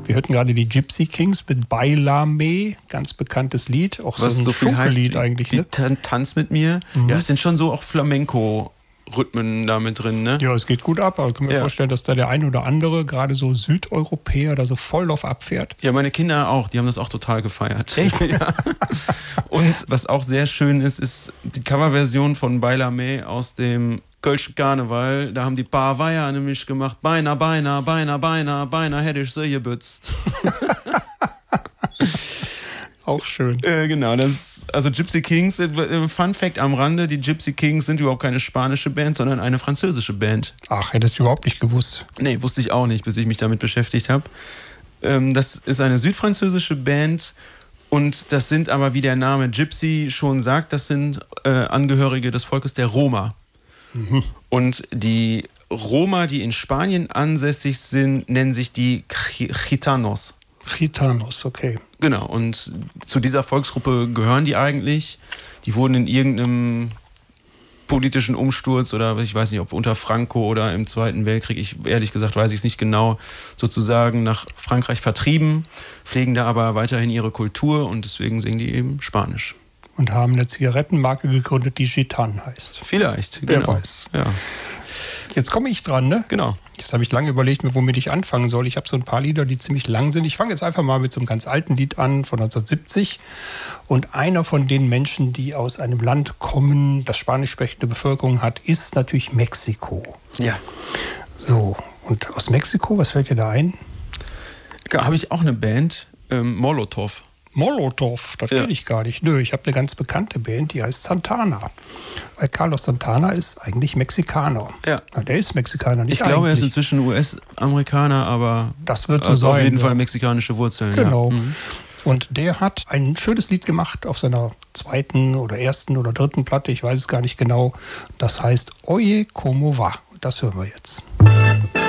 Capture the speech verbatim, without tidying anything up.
Wir hörten gerade die Gypsy Kings mit Bailame, ganz bekanntes Lied, auch Was so ein so viel heißt Schunkellied wie, eigentlich. wie Ne? Tan- Tanz mit mir. Mhm. Ja, es sind schon so auch Flamenco-Rhythmen da mit drin, ne? Ja, es geht gut ab, aber ich kann mir Ja. vorstellen, dass da der ein oder andere, gerade so Südeuropäer, da so voll drauf abfährt. Ja, meine Kinder auch, die haben das auch total gefeiert. Echt? Ja. Und was auch sehr schön ist, ist die Coverversion von Bailame aus dem Kölschen Karneval. Da haben die Bavaya nämlich gemacht, Beina, Beina, Beina, Beina, Beina, hätte ich sie gebützt. Auch schön. Äh, genau, das, also Gypsy Kings, äh, Fun Fact am Rande, die Gypsy Kings sind überhaupt keine spanische Band, sondern eine französische Band. Ach, hättest du überhaupt nicht gewusst. Nee, wusste ich auch nicht, bis ich mich damit beschäftigt habe. Ähm, das ist eine südfranzösische Band und das sind aber, wie der Name Gypsy schon sagt, das sind äh, Angehörige des Volkes der Roma. Mhm. Und die Roma, die in Spanien ansässig sind, nennen sich die Gitanos. Gitanos, okay. Genau, und zu dieser Volksgruppe gehören die eigentlich. Die wurden in irgendeinem politischen Umsturz oder ich weiß nicht, ob unter Franco oder im Zweiten Weltkrieg, ich ehrlich gesagt weiß ich es nicht genau, sozusagen nach Frankreich vertrieben, pflegen da aber weiterhin ihre Kultur und deswegen singen die eben Spanisch. Und haben eine Zigarettenmarke gegründet, die Gitan heißt. Vielleicht, Wer genau. weiß. Ja. Jetzt komme ich dran, ne? Genau. Jetzt habe ich lange überlegt, mit womit ich anfangen soll. Ich habe so ein paar Lieder, die ziemlich lang sind. Ich fange jetzt einfach mal mit so einem ganz alten Lied an, von neunzehnhundertsiebzig. Und einer von den Menschen, die aus einem Land kommen, das spanisch sprechende Bevölkerung hat, ist natürlich Mexiko. Ja. So, und aus Mexiko, was fällt dir da ein? Da habe ich auch eine Band, ähm, Molotov. Molotov, das Ja. kenne ich gar nicht. Nö, ich habe eine ganz bekannte Band, die heißt Santana. Weil Carlos Santana ist eigentlich Mexikaner. Ja. Na, der ist Mexikaner, nicht Ich glaube, er ist eigentlich. inzwischen U S-Amerikaner, aber Das wird so hat auf sein, jeden ja. Fall mexikanische Wurzeln. Genau. Ja. Mhm. Und der hat ein schönes Lied gemacht auf seiner zweiten oder ersten oder dritten Platte, ich weiß es gar nicht genau. Das heißt Oye Como Va. Das hören wir jetzt.